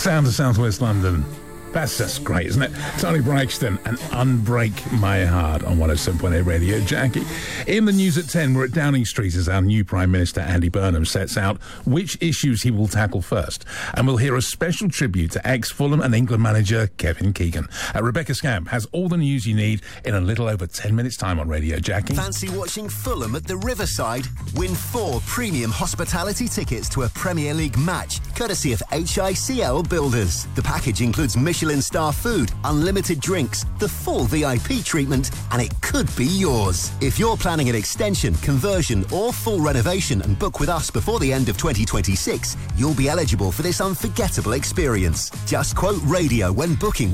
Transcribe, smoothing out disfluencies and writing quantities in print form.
sound of Southwest London. That's just great, isn't it? Tony Braxton and Unbreak My Heart on 107.8 Radio Jackie. In the news at 10, we're at Downing Street as our new Prime Minister, Andy Burnham, sets out which issues he will tackle first. And we'll hear a special tribute to ex-Fulham and England manager Kevin Keegan. Rebecca Scamp has all the news you need in a little over 10 minutes' time on Radio Jackie. Fancy watching Fulham at the Riverside? Win 4 premium hospitality tickets to a Premier League match, courtesy of HICL Builders. The package includes Michelin star food, unlimited drinks, the full VIP treatment, and it could be yours. If you're planning an extension, conversion or full renovation and book with us before the end of 2026, you'll be eligible for this unforgettable experience. Just quote radio when booking